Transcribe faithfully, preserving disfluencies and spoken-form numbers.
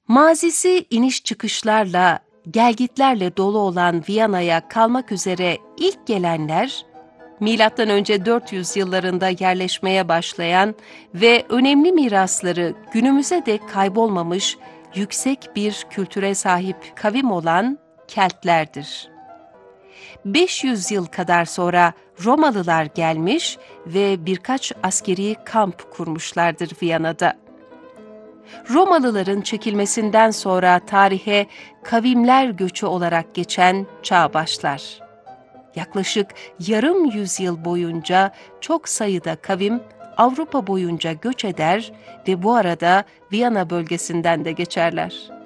Mazisi iniş çıkışlarla, gelgitlerle dolu olan Viyana'ya kalmak üzere ilk gelenler, milattan önce dört yüz yıllarında yerleşmeye başlayan ve önemli mirasları günümüze dek kaybolmamış yüksek bir kültüre sahip kavim olan Keltlerdir. beş yüz yıl kadar sonra Romalılar gelmiş ve birkaç askeri kamp kurmuşlardır Viyana'da. Romalıların çekilmesinden sonra tarihe kavimler göçü olarak geçen çağ başlar. Yaklaşık yarım yüzyıl boyunca çok sayıda kavim Avrupa boyunca göç eder ve bu arada Viyana bölgesinden de geçerler.